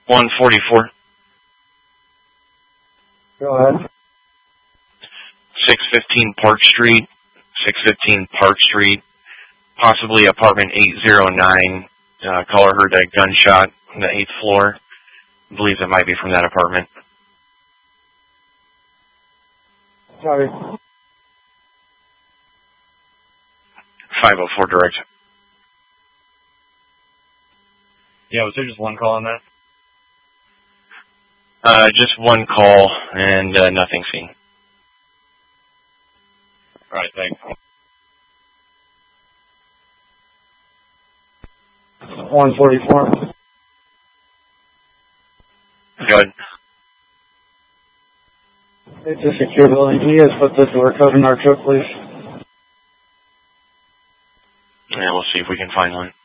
144. Go ahead. 615 Park Street. 615 Park Street. Possibly apartment 809. Caller heard a gunshot on the 8th floor. I believe it might be from that apartment. Sorry. 504 direct. Yeah, was there just one call on that? Just one call and nothing seen. All right, thanks. 144. Go ahead. It's a secure building. Can you guys put the door code in our truck, please? Yeah, we'll see if we can find one.